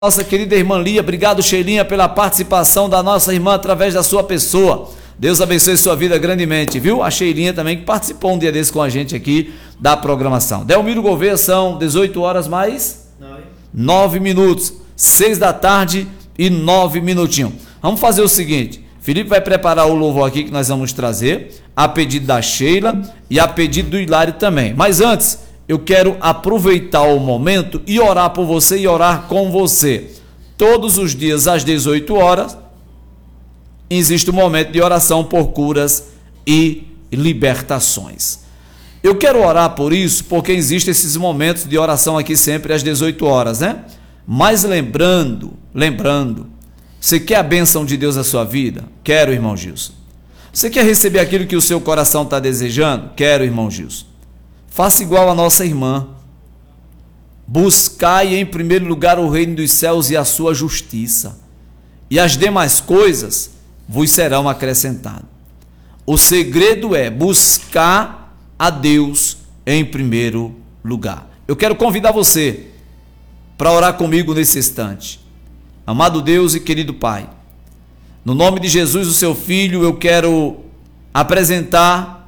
Nossa querida irmã Lia, obrigado Sheilinha pela participação da nossa irmã através da sua pessoa. Deus abençoe sua vida grandemente, viu? A Sheilinha também que participou um dia desse com a gente aqui da programação. Delmiro Gouveia, são 18 horas mais 9 minutos, 6 da tarde e 9 minutinhos. Vamos fazer o seguinte, Felipe vai preparar o louvor aqui que nós vamos trazer, a pedido da Sheila e a pedido do Hilário também. Mas antes, eu quero aproveitar o momento e orar por você e orar com você. Todos os dias às 18 horas existe um momento de oração por curas e libertações. Eu quero orar por isso porque existem esses momentos de oração aqui sempre às 18 horas, né? Mas lembrando, você quer a bênção de Deus na sua vida? Quero, irmão Gilson. Você quer receber aquilo que o seu coração está desejando? Quero, irmão Gilson. Faça igual a nossa irmã. Buscai em primeiro lugar o reino dos céus e a sua justiça, e as demais coisas vos serão acrescentadas. O segredo é buscar a Deus em primeiro lugar. Eu quero convidar você para orar comigo nesse instante. Amado Deus e querido Pai, no nome de Jesus, o seu Filho, eu quero apresentar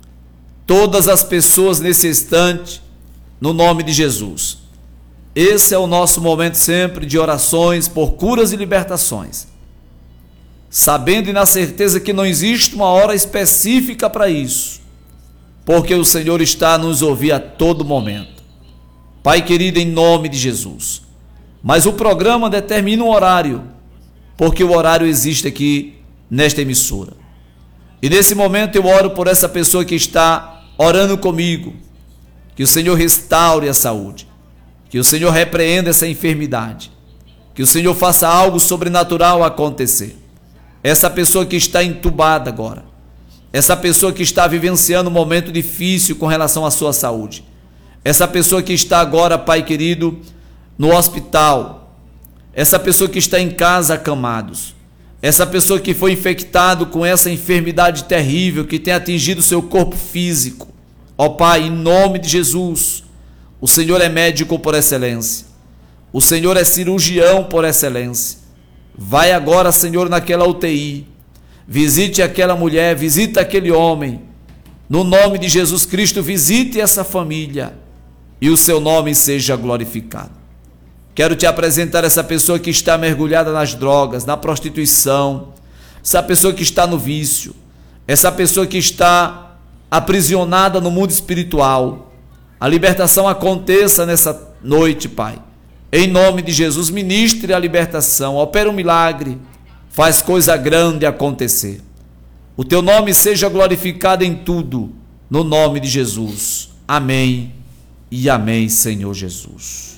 todas as pessoas nesse instante, no nome de Jesus. Esse é o nosso momento sempre de orações por curas e libertações, sabendo e na certeza que não existe uma hora específica para isso, porque o Senhor está a nos ouvir a todo momento. Pai querido, em nome de Jesus, mas o programa determina um horário, porque o horário existe aqui nesta emissora. E nesse momento eu oro por essa pessoa que está orando comigo, que o Senhor restaure a saúde, que o Senhor repreenda essa enfermidade, que o Senhor faça algo sobrenatural acontecer. Essa pessoa que está entubada agora, essa pessoa que está vivenciando um momento difícil com relação à sua saúde, essa pessoa que está agora, Pai querido, no hospital, essa pessoa que está em casa acamados, essa pessoa que foi infectado com essa enfermidade terrível que tem atingido o seu corpo físico. Ó Pai, em nome de Jesus, o Senhor é médico por excelência, o Senhor é cirurgião por excelência. Vai agora, Senhor, naquela UTI, visite aquela mulher, visita aquele homem, no nome de Jesus Cristo, visite essa família e o seu nome seja glorificado. Quero te apresentar essa pessoa que está mergulhada nas drogas, na prostituição, essa pessoa que está no vício, essa pessoa que está aprisionada no mundo espiritual. A libertação aconteça nessa noite, Pai. Em nome de Jesus, ministre a libertação, opera um milagre, faz coisa grande acontecer. O teu nome seja glorificado em tudo, no nome de Jesus. Amém e amém, Senhor Jesus.